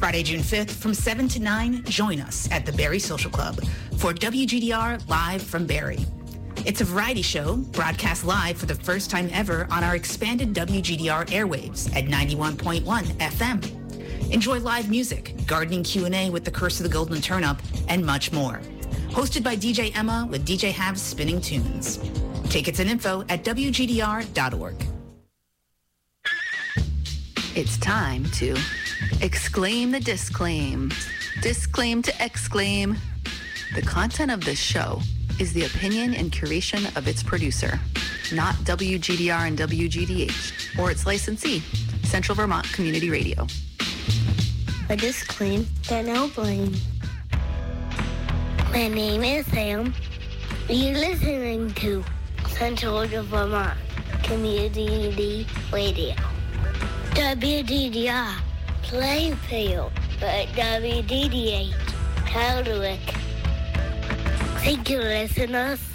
Friday, June 5th from 7 to 9, join us at the Barrie Social Club for WGDR Live from Barrie. It's a variety show broadcast live for the first time ever on our expanded WGDR airwaves at 91.1 FM. Enjoy live music, gardening Q&A with the Curse of the Golden Turnip, and much more. Hosted by DJ Emma with DJ Hav's Spinning Tunes. Tickets and info at WGDR.org. It's time to exclaim the disclaim. Disclaim to exclaim. The content of this show is the opinion and curation of its producer, not WGDR and WGDH, or its licensee, Central Vermont Community Radio. A disclaim that no blame. My name is Sam. You're listening to Central Vermont Community Radio. WGDR Plainfield, but WGDH Hardwick. Thank you, listeners.